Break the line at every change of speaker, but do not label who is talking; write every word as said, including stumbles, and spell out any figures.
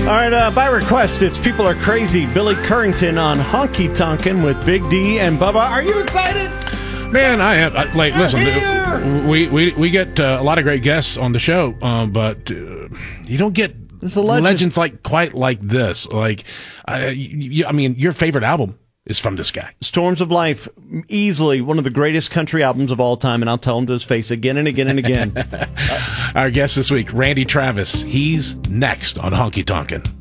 All right, uh, by request, it's People Are Crazy. Billy Currington on Honky Tonkin' with Big D and Bubba. Are you excited?
Man, I am. I, like, listen, uh, we, we, we get uh, a lot of great guests on the show, um, but uh, you don't get
legend.
legends like quite like this. Like, uh, you, I mean, your favorite album is from this guy.
Storms of Life, easily one of the greatest country albums of all time, and I'll tell him to his face again and again and again.
Our guest this week, Randy Travis. He's next on Honky Tonkin'.